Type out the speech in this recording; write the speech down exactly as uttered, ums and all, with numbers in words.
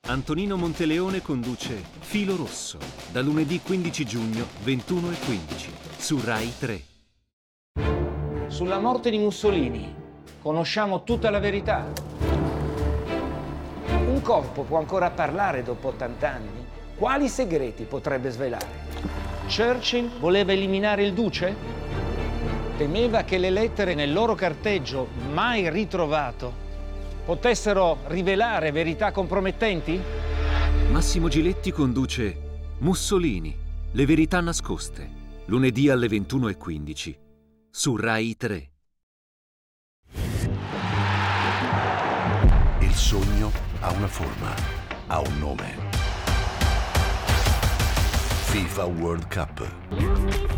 Antonino Monteleone conduce Filo Rosso, da lunedì quindici giugno, ventuno e quindici, su Rai tre. Sulla morte di Mussolini conosciamo tutta la verità. Un corpo può ancora parlare dopo ottanta anni? Quali segreti potrebbe svelare? Churchill voleva eliminare il duce? Temeva che le lettere nel loro carteggio, mai ritrovato, potessero rivelare verità compromettenti? Massimo Giletti conduce Mussolini, le verità nascoste, lunedì alle ventuno e quindici, su Rai tre. Il sogno ha una forma, ha un nome. FIFA World Cup.